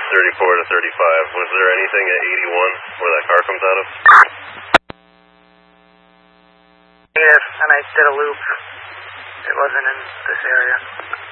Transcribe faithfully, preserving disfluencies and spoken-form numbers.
thirty-four to thirty-five. Was there anything at eighty-one where that car comes out of? Negative, and I did a loop. It wasn't in this area.